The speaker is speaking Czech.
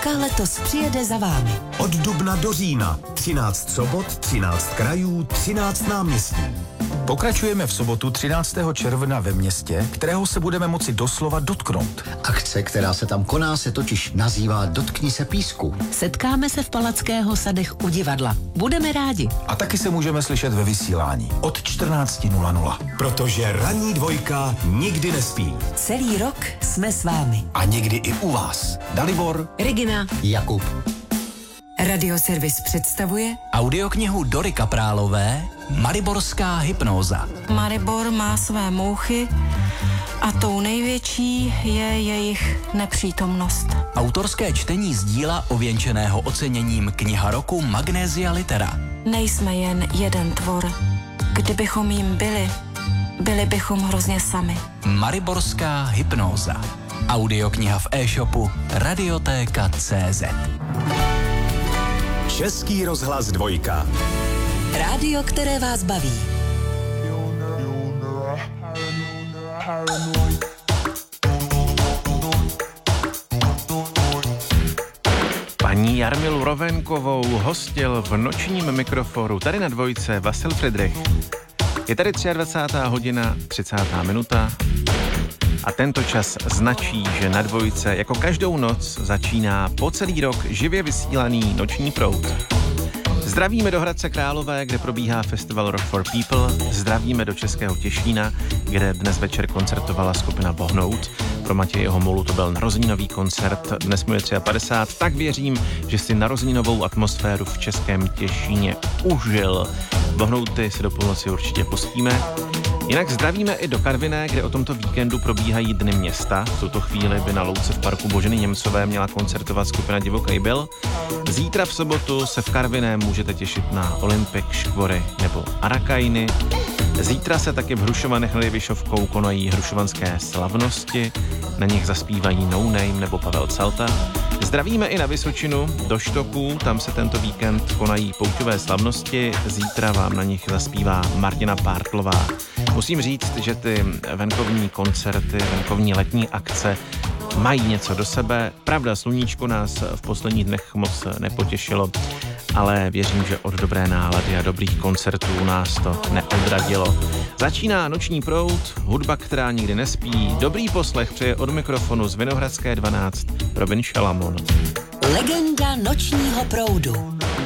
jednotka letos přijede za vámi. Od dubna do října 13 sobot, 13 krajů, 13 náměstí. Pokračujeme v sobotu 13. června ve městě, kterého se budeme moci doslova dotknout. Akce, která se tam koná, se totiž nazývá Dotkni se písku. Setkáme se v Palackého sadech u divadla. Budeme rádi. A taky se můžeme slyšet ve vysílání od 14:00. Protože ranní dvojka nikdy nespí. Celý rok jsme s vámi. A někdy i u vás. Dalibor, Regina, Jakub. Radioservis představuje Audioknihu Dory Kaprálové Mariborská hypnóza. Maribor má své mouchy a tou největší je jejich nepřítomnost. Autorské čtení z díla ověnčeného oceněním Kniha roku Magnesia Litera. Nejsme jen jeden tvor. Kdybychom jim byli bychom hrozně sami. Mariborská hypnóza. Audiokniha v e-shopu Radiotéka.cz. Český rozhlas dvojka. rádio, které vás baví. Paní Jarmilu Rovenkovou hostil v nočním mikrofonu tady na dvojce Vasil Friedrich. Je tady 23. hodina, 30. minuta a tento čas značí, že na dvojce jako každou noc začíná po celý rok živě vysílaný noční proud. Zdravíme do Hradce Králové, kde probíhá festival Rock for People. Zdravíme do Českého Těšína, kde dnes večer koncertovala skupina Bohnout. Pro Matěje Homolu to byl narozeninový koncert, dnes mu je 53, tak věřím, že si narozeninovou atmosféru v Českém Těšíně užil. Bohnouty si do půlnoci určitě pustíme. Jinak zdravíme i do Karviné, kde o tomto víkendu probíhají Dny města. V tuto chvíli by na louce v parku Boženy Němcové měla koncertovat skupina Divoký Byl. Zítra v sobotu se v Karviné můžete těšit na Olympik, Škvory nebo Arakajny. Zítra se taky v Hrušovanech nad Jevišovkou konají hrušovanské slavnosti. Na nich zaspívají No Name nebo Pavel Celta. Zdravíme i na Vysočinu, do Štoků, tam se tento víkend konají pouťové slavnosti. Zítra vám na nich zaspívá Martina Pártlová. Musím říct, že ty venkovní koncerty, venkovní letní akce mají něco do sebe. Pravda, sluníčko nás v posledních dnech moc nepotěšilo, ale věřím, že od dobré nálady a dobrých koncertů nás to neodradilo. Začíná noční proud, hudba, která nikdy nespí. Dobrý poslech přeje od mikrofonu z Vinohradské 12 Robin Šalamon. Legenda nočního proudu.